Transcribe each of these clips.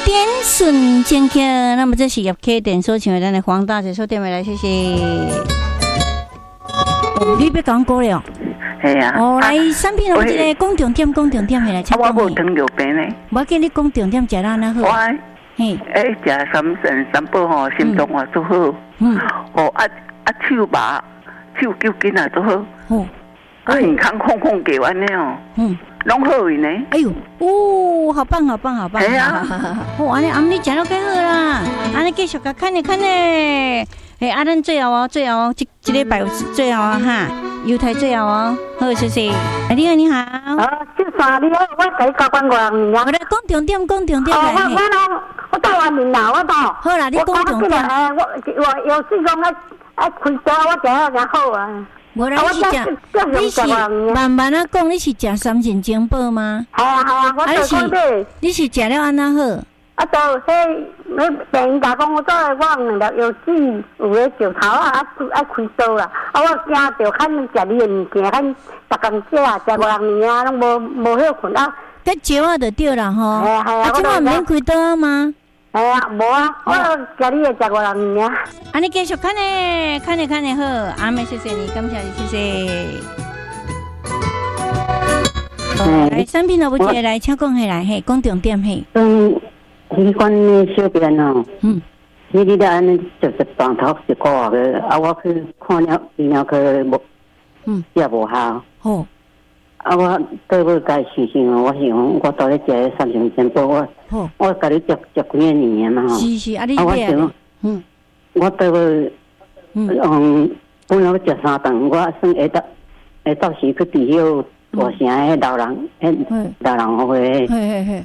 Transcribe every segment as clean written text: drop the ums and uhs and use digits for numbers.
点瞬间客，那么这是叶客店所请的咱的黄大姐所点回来，谢谢。你别讲过了。 系啊。 哦，来产品有一个讲重点，讲重点下来。 我无糖尿病呢。 我跟你讲重点，食哪那好。 嘿。食三神三宝吼，心脏也做好。哦手把手脚筋也做好。哦。健康空空给完了哦。拢好呢。 哎呦，哦，好棒，好棒，好棒！哎呀，哦，安尼暗你食了更好啦，安尼继续甲看呢看呢。哎，咱最后哦，最后这礼拜最后啊哈，犹太最后哦，好，谢谢。你好，你好。 这啥？你好，我在交关外面呀。 我来讲重点，讲重点。 我到外面啦，我到。 好啦，你讲重点。 我有事讲开车，我食了好啊。 无啦，你是慢慢啊讲，你是食三神精宝吗？ 系啊，我做讲的。 你是食了安那好？ 就迄病人讲我做我2粒药水，有个石头爱开刀啦。我惊着看食你的物件，看逐工食5-6年拢无休困啊。 个石啊就对啦吼。 系啊， 即摆免开刀吗？ 系啊，无啊，我食你的食5-6年。 安尼继续看呢，看呢好，阿妹谢谢你，感谢你，谢谢。来，产品都不接来，请讲下来，嘿，讲重点嘿。 迄款的小便哦，你了安尼就是棒头一个月个，我去看了泌尿科无，也无效。哦，我对我家想想，我想我到底食三神仙宝，我家己食几个年嘛吼。 是，你我想，我对我，本来我食3顿，我算会到时去治疗大城迄老人会，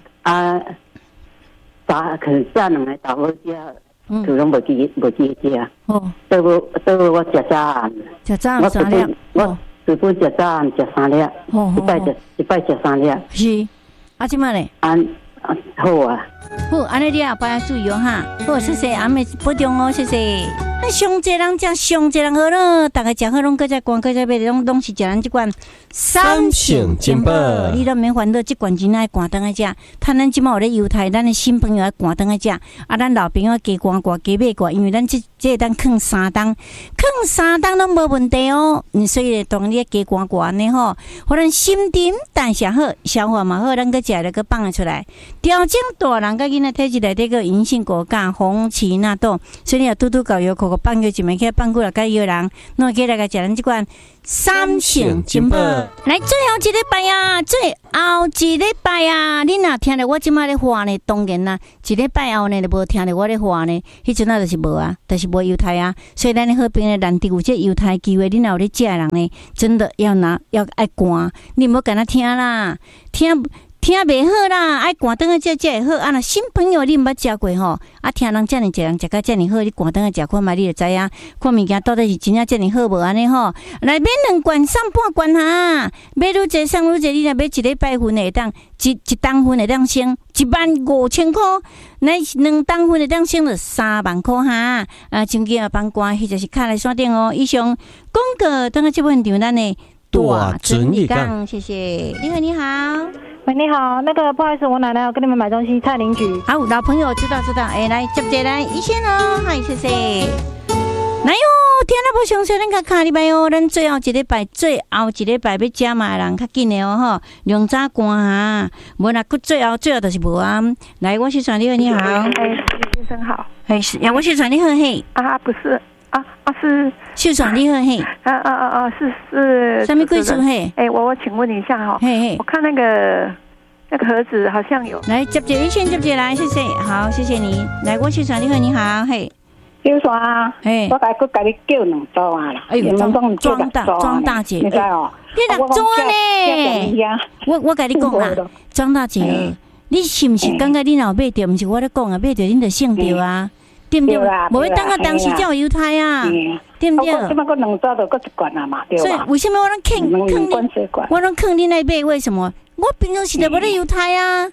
可是2个大好食，就拢无记食。哦，对我食早暗， 我3粒， 我日本食早暗食3粒，一摆食3粒。 是，即摆咧？ 好啊。 好，安尼你也别注意哦哈。好，谢谢阿妹保重哦，谢谢。上济人食，上济人好咯，大家食好拢搁再关，搁再买，拢是食咱即款三神精宝。你都免烦恼，即罐钱爱关灯来食。趁咱即马有咧犹太，咱的新朋友爱关灯来食。咱老朋友加关挂，加买挂，因为咱这会当放3档拢无问题哦。所以当你加关挂安尼吼，互咱心沉代谢好，消化嘛好，咱搁食了搁放得出来。调整大人甲囡仔体质内底个银杏果干、红荠纳豆，所以你要拄搞药口放药一暝起放过来甲药人，弄起来甲食咱即款三神精宝。来，最后一礼拜啊，最后一礼拜啊，你若听到我即摆咧话呢，当然啦，一礼拜后呢就无听到我咧话呢，迄阵就是无啊，就是无犹太啊。所以咱的好朋友难得有这犹太机会，你若有咧食的人呢，真的要爱关，你唔好干那听啦，听袂好啦，爱关灯个食会好。若新朋友你毋捌食过吼，听人遮尔济人食甲遮尔好，你关灯个食看觅你就知影，看物件到底是真正遮尔好无安尼吼。来买2罐送半罐哈，买愈济送愈济，你若买一礼拜份会当一当份会当省15000块，来2当份会当省了3万块哈。手机帮关，或者是卡来线顶哦。以上广告等下这部现场咱的大准一讲，谢谢。你好。 喂，你好，不好意思，我奶奶要跟你们买东西，蔡邻居。 好，老朋友知道，来接着来一线哦，嗨，谢谢。来哟，听了不详细，咱甲下礼拜哦，咱最后一礼拜要加码的人较紧的哦吼，量早关哈，无若佫最后就是无啊。来，我是传你好，你好， 先生好， 呀，我是传你好嘿， 不是。是秀爽你好嘿， 是什么贵族嘿？ 我请问一下哈，我看那个盒子好像有， 来接一线接来，谢谢，好，谢谢你，来我秀爽你好，你好嘿， 秀爽啊，我甲你叫2组啊啦， 庄大姐， 你知哦， 你2组呢？我甲你讲啦，庄大姐，你是毋是感觉你若买着，毋是我咧讲啊，买着恁就省着啊？对不对？无要等到当时才有犹太啊，对不对？ 即摆佫2组就佫1罐啊嘛，对吧？ 所以为什么我拢坑你来买？为什么？我平常时就无咧犹太啊，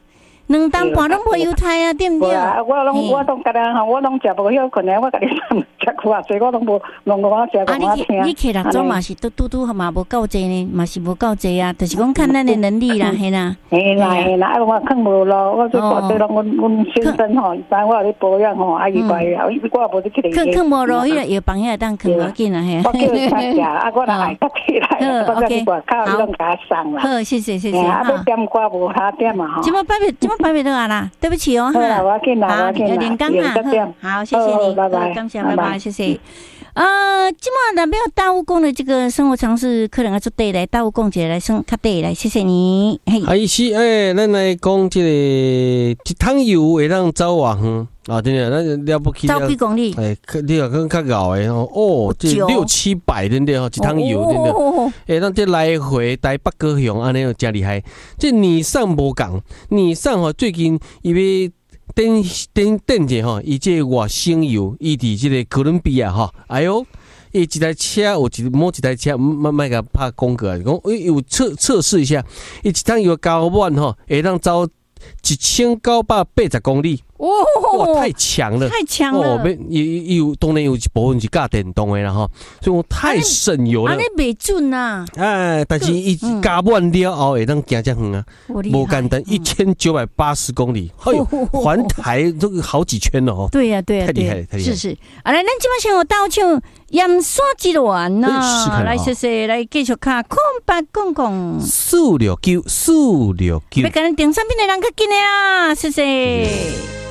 2当半拢无犹太啊，对不对？ 我拢甲人吼，我拢食无晓，可能我甲你食苦啊，所以我拢无弄我食讲我听。 你去六组嘛是拄嘛无够济呢，嘛是无够济啊，就是讲看咱的能力啦，嘿啦。 嘿啦，我看无咯，我最大对拢阮先生吼，一般我有咧保养吼，伊怪啊，我也无咧去咧。 看无咯，迄个药房遐当看无紧啊，嘿。 我叫他食，我来爱甲起来，我再去外口伊拢甲送啦。 好，谢谢。 啊，要点歌无下点嘛吼。 今摆别倒啊啦，对不起哦哈。 好，我紧啦， 连刚啊，好，谢谢你， 拜拜， 感谢，拜拜，谢谢。今晚代表大武公的这个生活常识，可能要做对来，大武公姐来生较对来，谢谢你。 嘿，是咱来讲这个一桶油会当走偌远啊？真的，咱了不起了。 走几公里？ 你若讲较熬的哦，这600-700对不对？一桶油对不对？咱这来回台北高雄安尼又真厉害。这尼桑无共，尼桑吼最近伊要。等者吼，伊这外省油，伊伫即个哥伦比亚吼，哎哟，伊一台车有某一台车，卖甲拍广告，讲有测试一下，伊一趟油加满吼，会当走1980公里。哇，太强了！有当然有一部分是驾电动的啦吼，所以我太省油了。 安尼袂准呐！ 但是伊加满了后会当行遮远啊，无简单，1980公里，哎呦，环台这个好几圈了哦。 对呀，太厉害了，太厉害了。是。啊，来，咱今晚先有倒唱《盐山之乱》呐，来谢谢，来继续卡空白公公 469， 要跟咱订产品的人较紧的啊，谢谢。